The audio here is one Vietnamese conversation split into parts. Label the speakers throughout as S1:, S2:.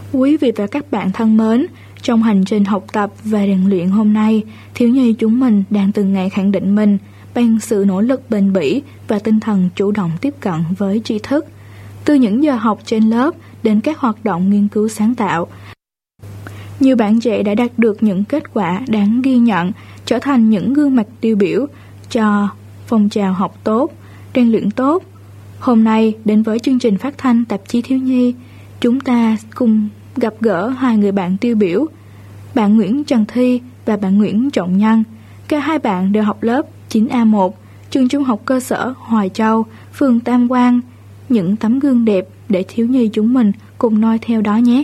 S1: Quý vị và các bạn thân mến, trong hành trình học tập và rèn luyện hôm nay, thiếu nhi chúng mình đang từng ngày khẳng định mình bằng sự nỗ lực bền bỉ và tinh thần chủ động tiếp cận với tri thức. Từ những giờ học trên lớp đến các hoạt động nghiên cứu sáng tạo, nhiều bạn trẻ đã đạt được những kết quả đáng ghi nhận, trở thành những gương mặt tiêu biểu cho phong trào học tốt, rèn luyện tốt. Hôm nay, đến với chương trình phát thanh tạp chí thiếu nhi, chúng ta cùng gặp gỡ hai người bạn tiêu biểu, bạn Nguyễn Trần Thi và bạn Nguyễn Trọng Nhân. Cả hai bạn đều học lớp 9A1, trường trung học cơ sở Hoài Châu, phường Tam Quan. Những tấm gương đẹp để thiếu nhi chúng mình cùng noi theo đó nhé.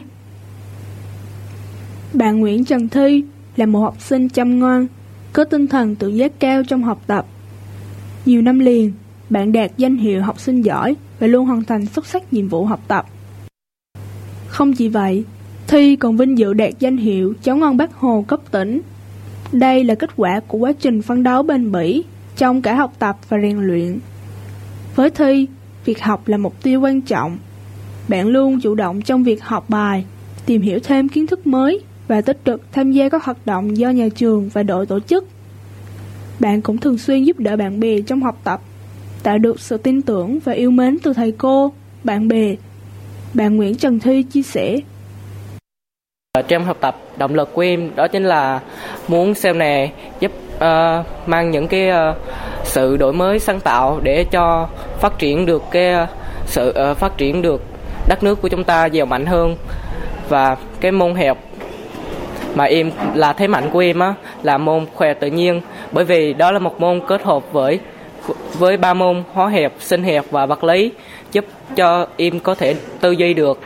S2: Bạn Nguyễn Trần Thi là một học sinh chăm ngoan, có tinh thần tự giác cao trong học tập. Nhiều năm liền, bạn đạt danh hiệu học sinh giỏi và luôn hoàn thành xuất sắc nhiệm vụ học tập. Không chỉ vậy, Thi còn vinh dự đạt danh hiệu cháu ngoan Bác Hồ cấp tỉnh. Đây là kết quả của quá trình phấn đấu bền bỉ trong cả học tập và rèn luyện. Với Thi, việc học là mục tiêu quan trọng. Bạn luôn chủ động trong việc học bài, tìm hiểu thêm kiến thức mới và tích cực tham gia các hoạt động do nhà trường và đội tổ chức. Bạn cũng thường xuyên giúp đỡ bạn bè trong học tập, tạo được sự tin tưởng và yêu mến từ thầy cô, bạn bè. Bạn Nguyễn Trần Thi chia sẻ:
S3: Trong học tập, động lực của em đó chính là muốn sau này giúp mang những cái sự đổi mới sáng tạo để cho phát triển được phát triển được đất nước của chúng ta giàu mạnh hơn. Và cái môn học mà em là thế mạnh của em là môn khoa học tự nhiên, bởi vì đó là một môn kết hợp với 3 môn hóa học, sinh học và vật lý, giúp cho em có thể tư duy được,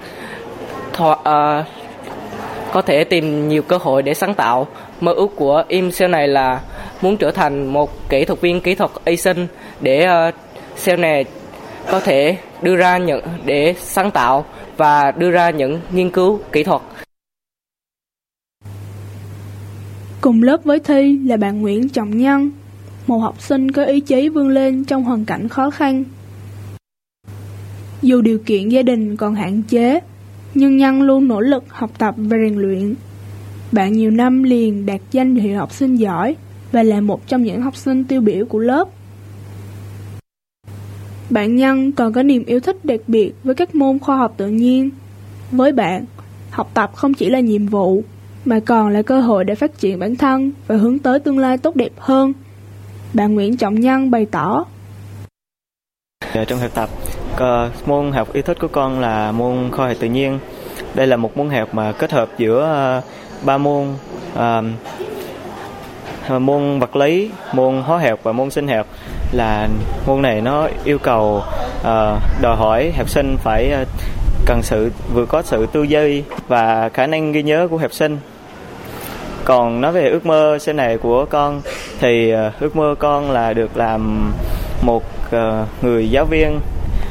S3: có thể tìm nhiều cơ hội để sáng tạo. Mơ ước của em sau này là muốn trở thành một kỹ thuật viên kỹ thuật y sinh để sau này có thể để sáng tạo và đưa ra những nghiên cứu kỹ thuật.
S2: Cùng lớp với Thi là bạn Nguyễn Trọng Nhân, một học sinh có ý chí vươn lên trong hoàn cảnh khó khăn. Dù điều kiện gia đình còn hạn chế, nhưng Nhân luôn nỗ lực học tập và rèn luyện. Bạn nhiều năm liền đạt danh hiệu học sinh giỏi và là một trong những học sinh tiêu biểu của lớp. Bạn Nhân còn có niềm yêu thích đặc biệt với các môn khoa học tự nhiên. Với bạn, học tập không chỉ là nhiệm vụ, mà còn là cơ hội để phát triển bản thân và hướng tới tương lai tốt đẹp hơn. Bạn Nguyễn Trọng Nhân bày tỏ:
S4: Trong học tập, môn học yêu thích của con là môn khoa học tự nhiên. Đây là một môn học mà kết hợp giữa 3 môn, môn vật lý, môn hóa học và môn sinh học. Là môn này nó yêu cầu đòi hỏi học sinh phải vừa có sự tư duy và khả năng ghi nhớ của học sinh. Còn nói về ước mơ sau này của con thì ước mơ con là được làm một người giáo viên,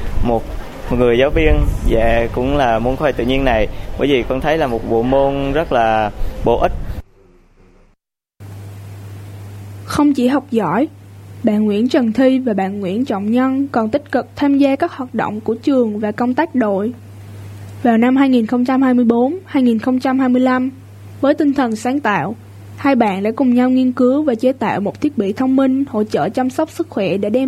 S4: và cũng là môn khoa học tự nhiên này, bởi vì con thấy là một bộ môn rất là bổ ích.
S2: Không chỉ học giỏi, bạn Nguyễn Trần Thi và bạn Nguyễn Trọng Nhân còn tích cực tham gia các hoạt động của trường và công tác đội. Vào năm 2024-2025, với tinh thần sáng tạo, hai bạn đã cùng nhau nghiên cứu và chế tạo một thiết bị thông minh hỗ trợ chăm sóc sức khỏe để đem